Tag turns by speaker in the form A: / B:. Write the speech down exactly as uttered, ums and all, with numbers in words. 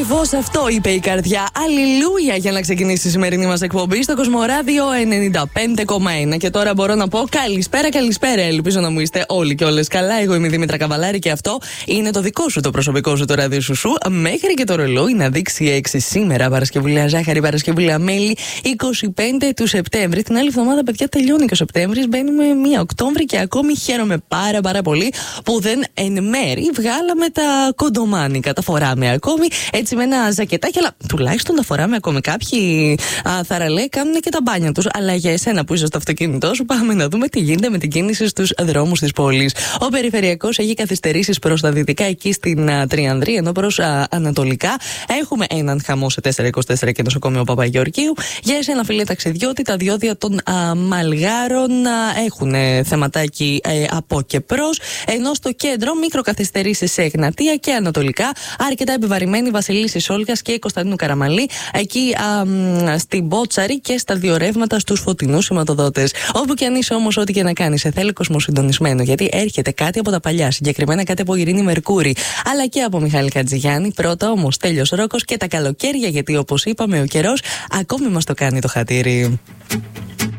A: Ακριβώς αυτό είπε η καρδιά. Αλληλούια για να ξεκινήσει η σημερινή μας εκπομπή στο Κοσμοράδιο ενενήντα πέντε κόμμα ένα. Και τώρα μπορώ να πω καλησπέρα, καλησπέρα. Ελπίζω να μου είστε όλοι και όλες καλά. Εγώ είμαι η Δήμητρα Καβαλάρη και αυτό είναι το δικό σου, το προσωπικό σου, το ράδιο σου σου. Μέχρι και το ρολόι να δείξει έξι σήμερα, Παρασκευούλα Ζάχαρη, Παρασκευούλα Μέλη, είκοσι πέντε του Σεπτέμβρη. Την άλλη εβδομάδα, παιδιά, τελειώνει και ο Σεπτέμβρης. Μπαίνουμε μία Οκτώβρη και ακόμη χαίρομαι πάρα πάρα πολύ που δεν εν μέρη βγάλαμε τα κοντομάνικα. Τα φοράμε ακόμη έτσι με ένα ζακετάκι, αλλά τουλάχιστον τα φοράμε ακόμη. Κάποιοι θαραλέοι κάνουν και τα μπάνια τους. Αλλά για εσένα που είσαι στο αυτοκίνητό σου, πάμε να δούμε τι γίνεται με την κίνηση στους δρόμους της πόλης. Ο περιφερειακός έχει καθυστερήσεις προς τα δυτικά, εκεί στην α, Τριανδρή, ενώ προς α, ανατολικά έχουμε έναν χαμό σε τετρακόσια είκοσι τέσσερα και νοσοκομείο Παπαγεωργίου. Για εσένα, φίλε ταξιδιώτη, τα διόδια των α, Μαλγάρων α, έχουν ε, θεματάκι ε, από και προς, ενώ στο κέντρο μικροκαθυστερήσεις σε Εγνατία και ανατολικά, αρκετά επιβαρημένη Βασιλίσσης Όλγας και Κωνσταντίνου Καραμαλή, εκεί α, μ, στην Μπότσαρη και στα δύο ρεύματα στους φωτεινούς σηματοδότες. Όπου και αν είσαι όμως, ό,τι και να κάνεις, σε θέλει κοσμοσυντονισμένο, γιατί έρχεται κάτι από τα παλιά, συγκεκριμένα κάτι από Ειρήνη Μερκούρη, αλλά και από Μιχάλη Χατζηγιάννη. Πρώτα όμως Τέλειος Ρόκος και τα καλοκαίρια, γιατί όπως είπαμε, ο καιρός ακόμη μας το κάνει το χατήρι.